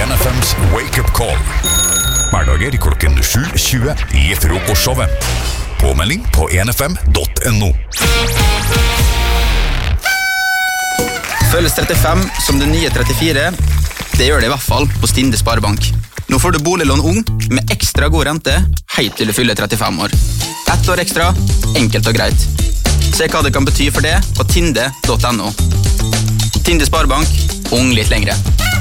1FMs Wake Up Call. Hverdager klokken 7:20 i frokostshowet. Påmelding på 1fm.no. Føles 35 som det nye 34? Det gjør det i hvert fall på Tinde Sparebank. Nå får du boliglån ung med ekstra god rente helt til du fyller 35 år. 1 år ekstra, enkelt og greit. Se hva det kan bety for det på tinde.no. Tinde Sparebank, ung litt lengre.